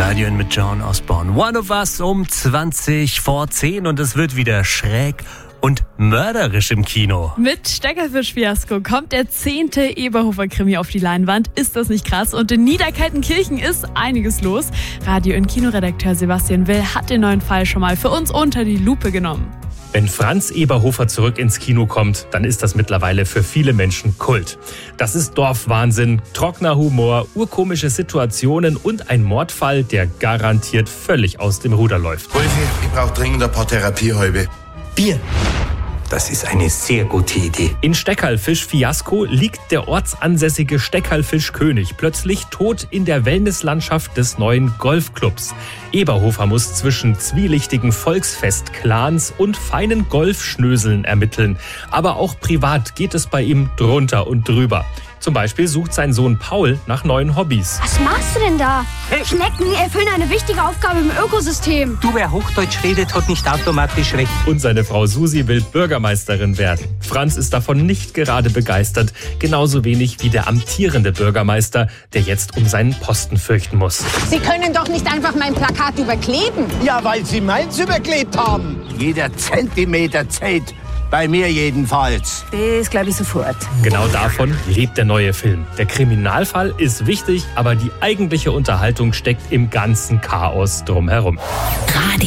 Radio mit John Osborne. One of Us um 20 vor 10 und es wird wieder schräg und mörderisch im Kino. Mit Steckerfisch-Fiasko kommt der 10. Eberhofer-Krimi auf die Leinwand. Ist das nicht krass? Und in Niederkaltenkirchen ist einiges los. Radio- und Kinoredakteur Sebastian Will hat den neuen Fall schon mal für uns unter die Lupe genommen. Wenn Franz Eberhofer zurück ins Kino kommt, dann ist das mittlerweile für viele Menschen Kult. Das ist Dorfwahnsinn, trockener Humor, urkomische Situationen und ein Mordfall, der garantiert völlig aus dem Ruder läuft. Wolfi, ich brauche dringend ein paar Therapiehalbe. Bier. Das ist eine sehr gute Idee. In Steckerlfisch-Fiasko liegt der ortsansässige Steckerlfisch-König plötzlich tot in der Wellnesslandschaft des neuen Golfclubs. Eberhofer muss zwischen zwielichtigen Volksfest-Clans und feinen Golfschnöseln ermitteln. Aber auch privat geht es bei ihm drunter und drüber. Zum Beispiel sucht sein Sohn Paul nach neuen Hobbys. Was machst du denn da? Hey. Schnecken erfüllen eine wichtige Aufgabe im Ökosystem. Du, wer Hochdeutsch redet, hat nicht automatisch recht. Und seine Frau Susi will Bürgermeisterin werden. Franz ist davon nicht gerade begeistert. Genauso wenig wie der amtierende Bürgermeister, der jetzt um seinen Posten fürchten muss. Sie können doch nicht einfach mein Plakat überkleben. Ja, weil Sie meins überklebt haben. Jeder Zentimeter zählt. Bei mir jedenfalls. Das glaube ich sofort. Genau davon lebt der neue Film. Der Kriminalfall ist wichtig, aber die eigentliche Unterhaltung steckt im ganzen Chaos drumherum.